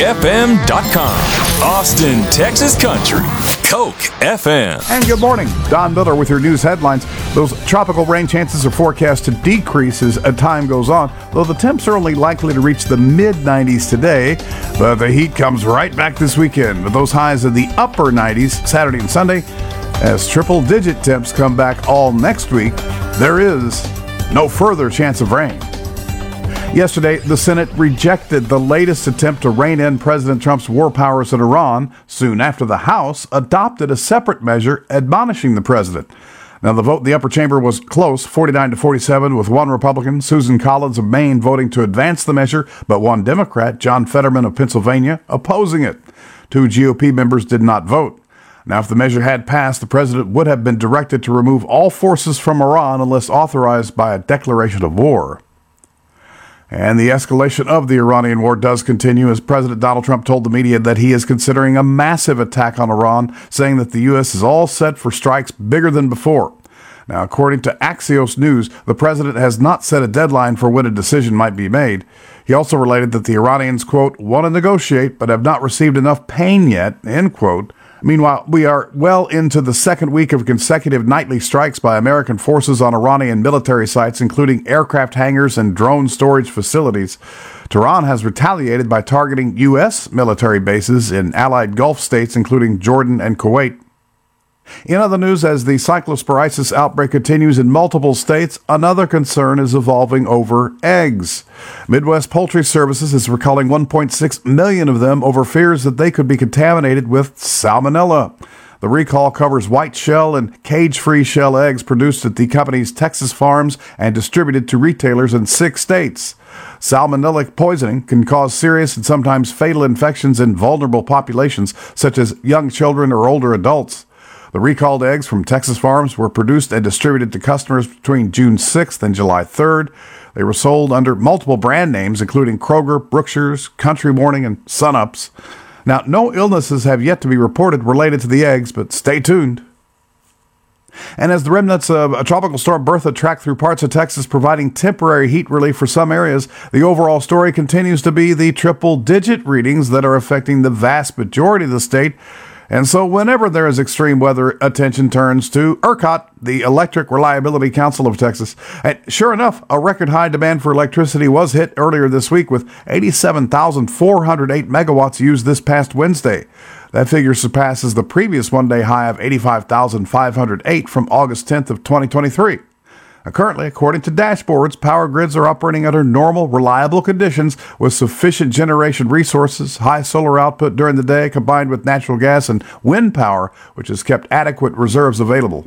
CokeFM.com. Austin, Texas country. Coke FM. And good morning. Don Miller with your news headlines. Those tropical rain chances are forecast to decrease as time goes on, though the temps are only likely to reach the mid-90s today. But the heat comes right back this weekend with those highs in the upper 90s Saturday and Sunday. As triple-digit temps come back all next week, there is no further chance of rain. Yesterday, the Senate rejected the latest attempt to rein in President Trump's war powers in Iran. Soon after, the House adopted a separate measure admonishing the president. Now, the vote in the upper chamber was close, 49-47, with one Republican, Susan Collins of Maine, voting to advance the measure, but one Democrat, John Fetterman of Pennsylvania, opposing it. Two GOP members did not vote. Now, if the measure had passed, the president would have been directed to remove all forces from Iran unless authorized by a declaration of war. And the escalation of the Iranian war does continue as President Donald Trump told the media that he is considering a massive attack on Iran, saying that the U.S. is all set for strikes bigger than before. Now, according to Axios News, the president has not set a deadline for when a decision might be made. He also related that the Iranians, quote, want to negotiate but have not received enough pain yet, end quote. Meanwhile, we are well into the second week of consecutive nightly strikes by American forces on Iranian military sites, including aircraft hangars and drone storage facilities. Tehran has retaliated by targeting U.S. military bases in allied Gulf states, including Jordan and Kuwait. In other news, as the cyclosporisis outbreak continues in multiple states, another concern is evolving over eggs. Midwest Poultry Services is recalling 1.6 million of them over fears that they could be contaminated with salmonella. The recall covers white shell and cage-free shell eggs produced at the company's Texas farms and distributed to retailers in 6 states. Salmonellic poisoning can cause serious and sometimes fatal infections in vulnerable populations, such as young children or older adults. The recalled eggs from Texas farms were produced and distributed to customers between June 6th and July 3rd. They were sold under multiple brand names, including Kroger, Brookshire's, Country Morning, and Sun-Ups. Now, no illnesses have yet to be reported related to the eggs, but stay tuned. And as the remnants of a tropical storm Bertha track through parts of Texas, providing temporary heat relief for some areas, the overall story continues to be the triple-digit readings that are affecting the vast majority of the state. And so whenever there is extreme weather, attention turns to ERCOT, the Electric Reliability Council of Texas. And sure enough, a record high demand for electricity was hit earlier this week with 87,408 megawatts used this past Wednesday. That figure surpasses the previous one-day high of 85,508 from August 10th of 2023. Currently, according to dashboards, power grids are operating under normal, reliable conditions with sufficient generation resources, high solar output during the day combined with natural gas and wind power, which has kept adequate reserves available.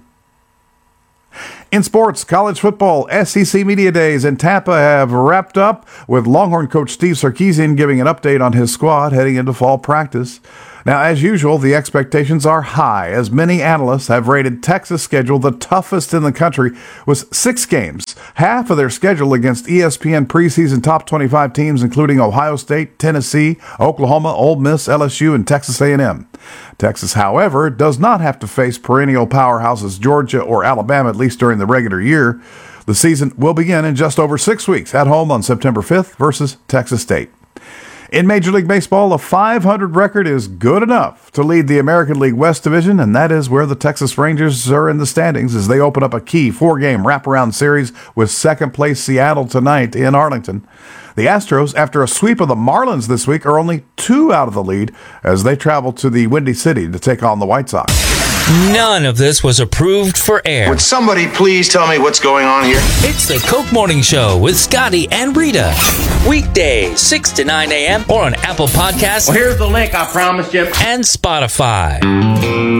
In sports, college football, SEC Media Days in Tampa have wrapped up, with Longhorn coach Steve Sarkisian giving an update on his squad heading into fall practice. Now, as usual, the expectations are high, as many analysts have rated Texas' schedule the toughest in the country, with 6 games, half of their schedule against ESPN preseason top 25 teams, including Ohio State, Tennessee, Oklahoma, Ole Miss, LSU, and Texas A&M. Texas, however, does not have to face perennial powerhouses Georgia or Alabama, at least during the regular year. The season will begin in just over 6 weeks at home on September 5th versus Texas State. In Major League Baseball, a .500 record is good enough to lead the American League West Division, and that is where the Texas Rangers are in the standings as they open up a key 4-game wraparound series with second-place Seattle tonight in Arlington. The Astros, after a sweep of the Marlins this week, are only 2 out of the lead as they travel to the Windy City to take on the White Sox. None of this was approved for air. Would somebody please tell me what's going on here? It's the Coke Morning Show with Scotty and Rita. Weekdays, 6 to 9 a.m. or on Apple Podcasts. Well, here's the link I promised you. And Spotify.